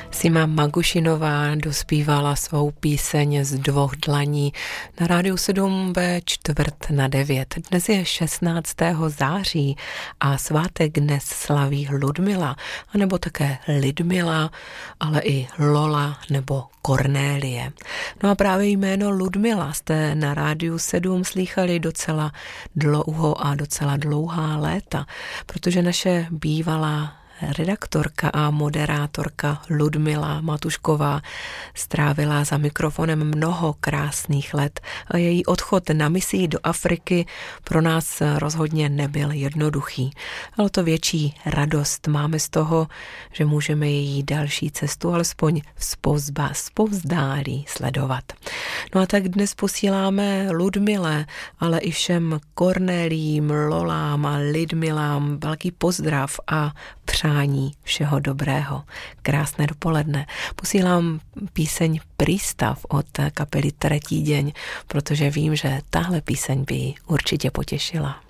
Sima Magušinová dospívala svou píseň z dvou dlaní na Rádiu 7 ve 8:45. Dnes je 16. září a svátek dnes slaví Ludmila, anebo také Lidmila, ale i Lola nebo Kornélie. No a právě jméno Ludmila jste na Rádiu 7 slýchali docela dlouho a docela dlouhá léta, protože naše bývalá redaktorka a moderátorka Ludmila Matušková strávila za mikrofonem mnoho krásných let a její odchod na misii do Afriky pro nás rozhodně nebyl jednoduchý. Ale to větší radost máme z toho, že můžeme její další cestu alespoň zpovzdálí sledovat. No a tak dnes posíláme Ludmile, ale i všem Kornélím, Lolám a Lidmilám velký pozdrav a přání všeho dobrého. Krásné dopoledne. Posílám píseň Přístav od kapely Tretí deň, protože vím, že tahle píseň by ji určitě potěšila.